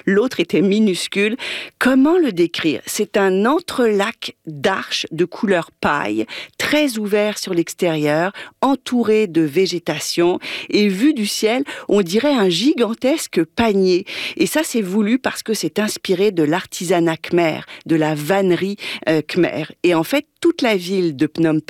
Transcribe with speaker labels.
Speaker 1: l'autre était minuscule. Comment le décrire? C'est un entrelac d'arches de couleur paille, très ouvert sur l'extérieur, entouré de végétation, et vu du ciel, on dirait un gigantesque panier. Et ça, c'est voulu parce que c'est inspiré de l'artisanat khmer, de la vannerie khmer. Et en fait, toute la ville de Phnom Penh